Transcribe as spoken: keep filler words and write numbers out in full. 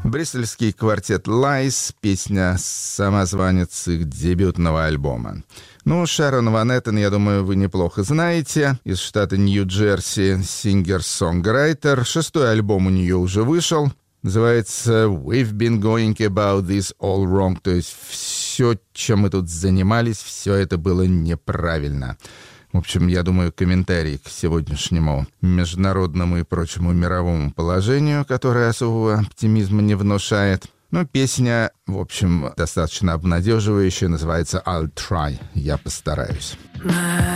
Брюссельский квартет Lies, песня «Самозванец» их дебютного альбома. Ну, Шэрон Ван Эттен, я думаю, вы неплохо знаете. Из штата Нью-Джерси, сингер-сонграйтер. Шестой альбом у нее уже вышел. Называется «We've been going about this all wrong». То есть все, чем мы тут занимались, все это было неправильно. В общем, я думаю, комментарий к сегодняшнему международному и прочему мировому положению, которое особого оптимизма не внушает. Ну, песня, в общем, достаточно обнадеживающая, называется «I'll try», «Я постараюсь».